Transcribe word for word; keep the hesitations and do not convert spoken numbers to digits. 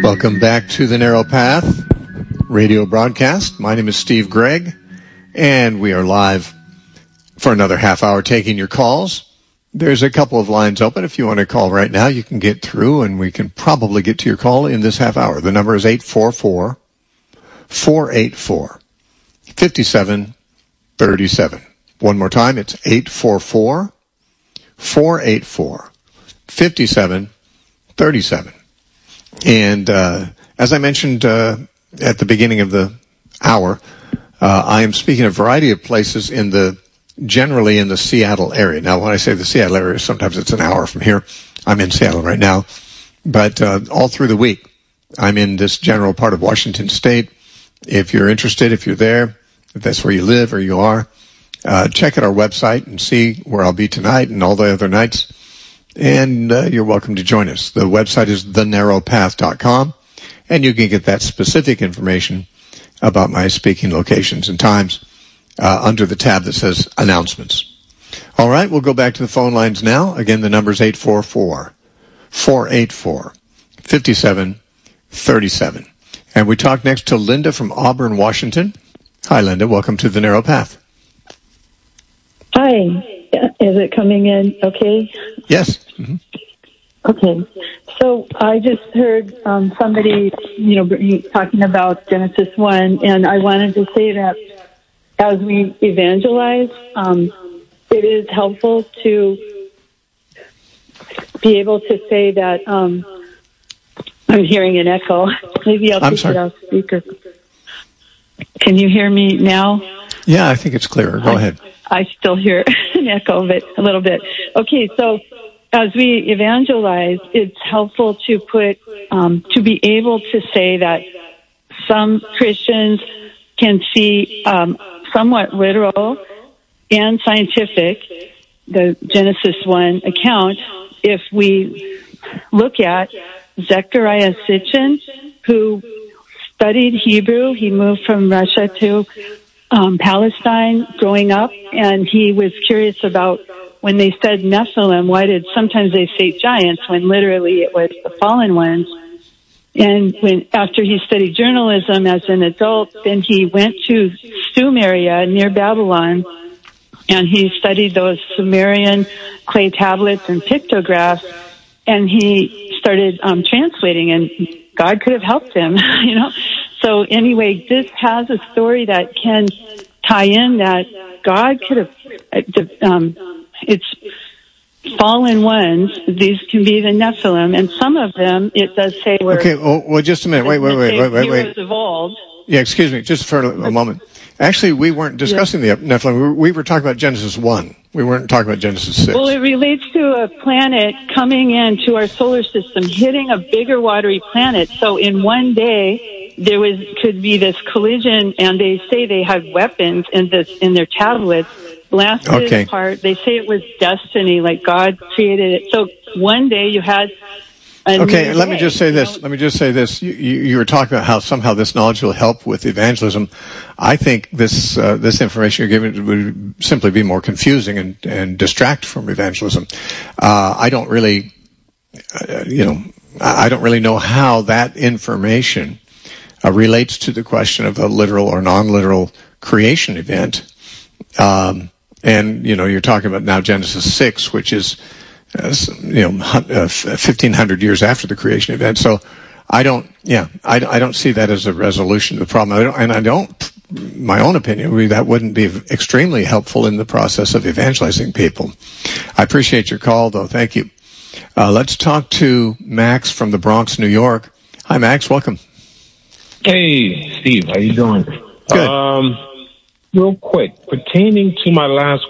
Welcome back to the Narrow Path radio broadcast. My name is Steve Gregg, and we are live for another half hour taking your calls. There's a couple of lines open. If you want to call right now, you can get through, and we can probably get to your call in this half hour. The number is eight four four, four eight four, five seven three seven. One more time, it's eight four four, four eight four, five seven three seven. And uh, as I mentioned uh, at the beginning of the hour, uh, I am speaking a variety of places in the generally in the Seattle area. Now, when I say the Seattle area, sometimes it's an hour from here. I'm in Seattle right now. But uh, all through the week, I'm in this general part of Washington State. If you're interested, if you're there, if that's where you live or you are, uh, check out our website and see where I'll be tonight and all the other nights. And uh, you're welcome to join us. The website is the narrow path dot com, and you can get that specific information about my speaking locations and times uh, under the tab that says Announcements. All right, we'll go back to the phone lines now. Again, the number is eight four four, four eight four, five seven three seven. And we talk next to Linda from Auburn, Washington. Hi, Linda. Welcome to the Narrow Path. Hi. Is it coming in okay? Yes. Mm-hmm. Okay. So I just heard um, somebody, you know, talking about Genesis one, and I wanted to say that as we evangelize, um, it is helpful to be able to say that um, I'm hearing an echo. Maybe I'll I'm take sorry. it off speaker. Can you hear me now? Yeah, I think it's clearer. Go I, ahead. I still hear an echo, but a little bit. Okay, so as we evangelize, it's helpful to put, um, to be able to say that some Christians can see um, somewhat literal and scientific, the Genesis one account, if we look at Zechariah Sitchin, who studied Hebrew. He moved from Russia to um, Palestine growing up, and he was curious about when they said Nephilim, why did sometimes they say giants when literally it was the fallen ones? And when after he studied journalism as an adult, then he went to Sumeria near Babylon, and he studied those Sumerian clay tablets and pictographs, and he started um, translating, and God could have helped him, you know. So anyway, this has a story that can tie in that God could have, um, it's fallen ones, these can be the Nephilim, and some of them, it does say were... Okay, well, well just a minute. Wait, wait, wait, wait, wait, wait. Of old. Yeah, excuse me, just for a moment. Actually, we weren't discussing yeah. the Nephilim. We were, we were talking about Genesis one. We weren't talking about Genesis six. Well, it relates to a planet coming into our solar system, hitting a bigger watery planet. So in one day, there was could be this collision, and they say they had weapons in this in their tablets. Blasted okay. it apart. They say it was destiny, like God created it. So one day you had a Okay, let day, me just say this. know? Let me just say this. You, you, you were talking about how somehow this knowledge will help with evangelism. I think this uh, this information you're giving would simply be more confusing and, and distract from evangelism. Uh, I don't really, uh, you know, I don't really know how that information uh, relates to the question of a literal or non-literal creation event. Um, and, you know, you're talking about now Genesis six, which is, uh, you know, uh, fifteen hundred years after the creation event. So I don't, yeah, I, I don't see that as a resolution to the problem. I don't, and I don't, my own opinion, that wouldn't be extremely helpful in the process of evangelizing people. I appreciate your call, though. Thank you. Uh, let's talk to Max from the Bronx, New York. Hi, Max. Welcome. Hey, Steve. How you doing? Good. Um, real quick, pertaining to my last